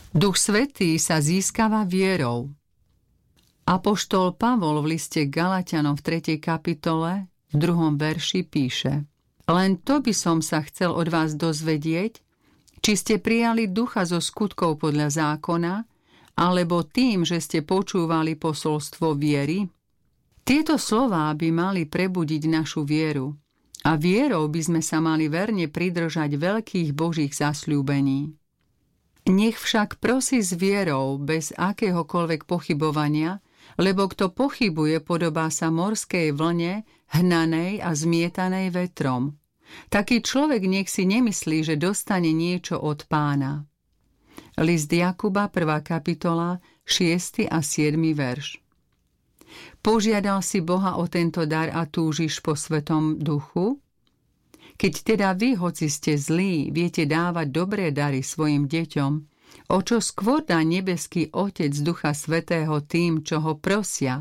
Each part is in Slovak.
Duch Svätý sa získava vierou. Apoštol Pavol v liste Galatianom v 3. kapitole v 2. verši píše: Len to by som sa chcel od vás dozvedieť, či ste prijali ducha zo skutkov podľa zákona, alebo tým, že ste počúvali posolstvo viery. Tieto slová by mali prebudiť našu vieru a vierou by sme sa mali verne pridržať veľkých Božích zasľúbení. Nech však prosí s vierou bez akéhokoľvek pochybovania, lebo kto pochybuje, podobá sa morskej vlne, hnanej a zmietanej vetrom. Taký človek nech si nemyslí, že dostane niečo od Pána. List Jakuba, 1. kapitola, 6. a 7. verš. Požiadal si Boha o tento dar a túžiš po Svetom Duchu? Keď teda vy, hoci ste zlí, viete dávať dobré dary svojim deťom, o čo skôr dá nebeský Otec Ducha Svätého tým, čo ho prosia?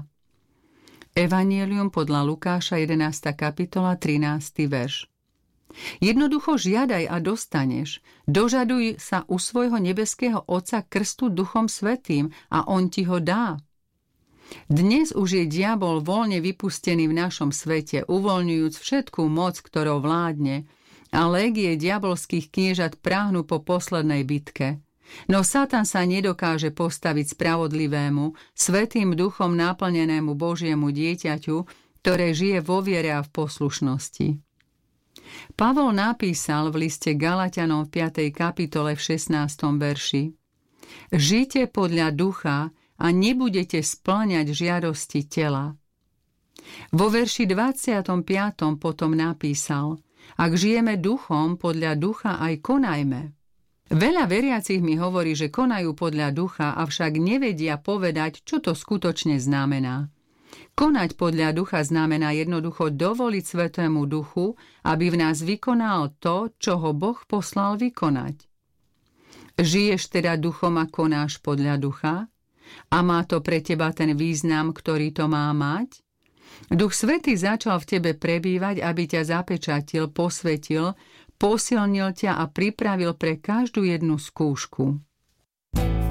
Evanjelium podľa Lukáša, 11. kapitola, 13. verš. Jednoducho žiadaj a dostaneš. Dožaduj sa u svojho nebeského Otca krstu Duchom Svätým a on ti ho dá. Dnes už je diabol voľne vypustený v našom svete, uvoľňujúc všetkú moc, ktorou vládne, a légie diabolských kniežat práhnu po poslednej bitke. No Satan sa nedokáže postaviť spravodlivému, svätým duchom naplnenému Božiemu dieťaťu, ktoré žije vo viere a v poslušnosti. Pavol napísal v liste Galatianom v 5. kapitole v 16. verši: Žite podľa ducha a nebudete spĺňať žiadosti tela. Vo verši 25. potom napísal: Ak žijeme duchom, podľa ducha aj konajme. Veľa veriacich mi hovorí, že konajú podľa ducha, avšak nevedia povedať, čo to skutočne znamená. Konať podľa ducha znamená jednoducho dovoliť Svätému Duchu, aby v nás vykonal to, čo ho Boh poslal vykonať. Žiješ teda duchom a konáš podľa ducha? A má to pre teba ten význam, ktorý to má mať? Duch Svätý začal v tebe prebývať, aby ťa zapečatil, posvetil, posilnil ťa a pripravil pre každú jednu skúšku.